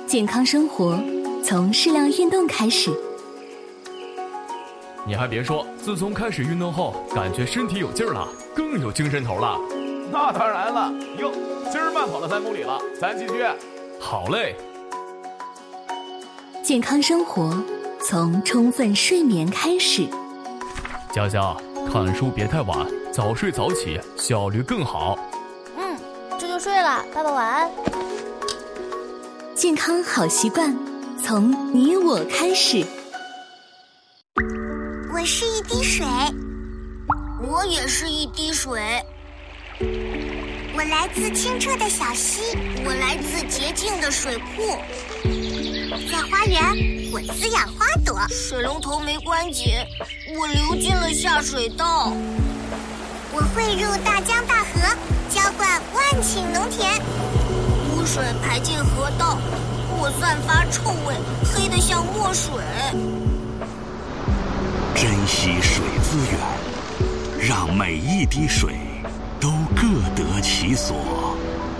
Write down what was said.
健康生活从适量运动开始。 你还别说，自从开始运动后，感觉身体有劲儿了，更有精神头了。 那当然了，哟，今儿慢跑了3公里了，咱继续。 好嘞。 健康生活从充分睡眠开始。 佳佳，看书别太晚，早睡早起，效率更好。 这就睡了，爸爸晚安。 健康好习惯从你我开始。 我是一滴水， 我也是一滴水。 我来自清澈的小溪， 我来自洁净的水库。 在花园，我滋养花朵。 水龙头没关紧，我流进了下水道。 我汇入大江大河，浇灌万顷农田。 污水排进河道，我散发臭味，黑得像墨水。 珍惜水资源，让每一滴水都各得其所。